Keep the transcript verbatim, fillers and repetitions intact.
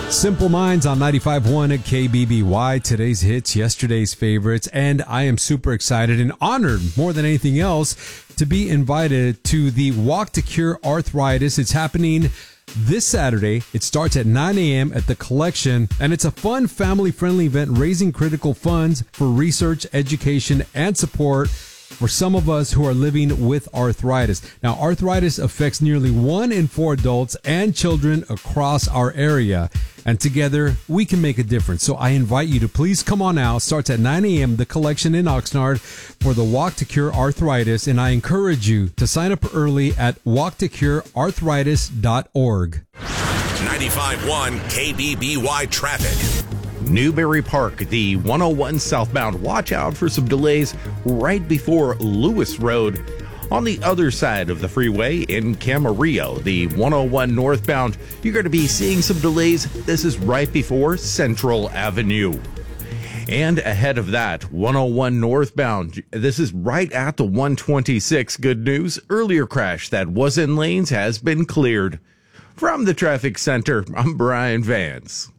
Simple Minds on ninety-five point one at K B B Y. Today's hits, yesterday's favorites, and I am super excited and honored more than anything else to be invited to the Walk to Cure Arthritis. It's happening this Saturday. It starts at nine a.m. at the Collection, and it's a fun, family-friendly event raising critical funds for research, education, and support for some of us who are living with arthritis. Now, arthritis affects nearly one in four adults and children across our area, and together we can make a difference. So I invite you to please come on out. Starts at nine a.m. The Collection in Oxnard for the Walk to Cure Arthritis, and I encourage you to sign up early at walk to cure arthritis dot org. ninety-five point one K B B Y traffic. Newberry Park, the one oh one southbound. Watch out for some delays right before Lewis Road. On the other side of the freeway in Camarillo, the one oh one northbound, you're going to be seeing some delays. This is right before Central Avenue. And ahead of that, one oh one northbound, this is right at the one twenty-six. Good news, earlier crash that was in lanes has been cleared. From the traffic center, I'm Brian Vance.